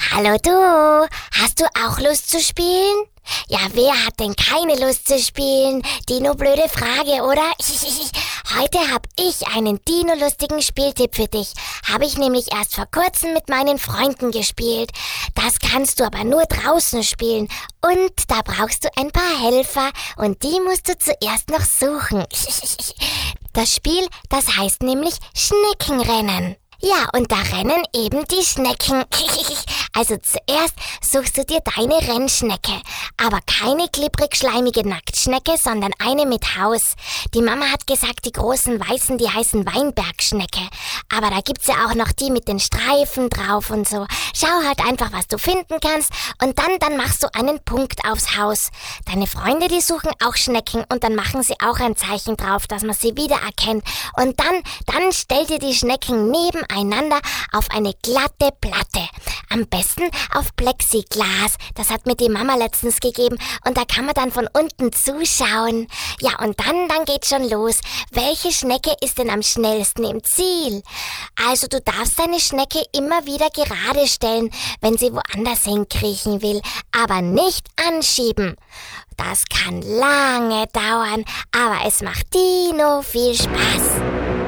Hallo du, hast du auch Lust zu spielen? Ja, wer hat denn keine Lust zu spielen? Dino, blöde Frage, oder? Heute hab ich einen Dino-lustigen Spieltipp für dich. Habe ich nämlich erst vor kurzem mit meinen Freunden gespielt. Das kannst du aber nur draußen spielen. Und da brauchst du ein paar Helfer und die musst du zuerst noch suchen. Das Spiel, das heißt nämlich Schneckenrennen. Ja, und da rennen eben die Schnecken. Also zuerst suchst du dir deine Rennschnecke. Aber keine glibberig-schleimige Nacktschnecke, sondern eine mit Haus. Die Mama hat gesagt, die großen Weißen, die heißen Weinbergschnecke. Aber da gibt's ja auch noch die mit den Streifen drauf und so. Schau halt einfach, was du finden kannst. Und dann machst du einen Punkt aufs Haus. Deine Freunde, die suchen auch Schnecken und dann machen sie auch ein Zeichen drauf, dass man sie wiedererkennt. Und dann stell dir die Schnecken nebeneinander auf eine glatte Platte. Am besten auf Plexiglas. Das hat mir die Mama letztens gegeben. Und da kann man dann von unten zuschauen. Ja, und dann geht's schon los. Welche Schnecke ist denn am schnellsten im Ziel? Also du darfst deine Schnecke immer wieder gerade stellen, wenn sie woanders hinkriechen will. Aber nicht anschieben. Das kann lange dauern, aber es macht Dino viel Spaß.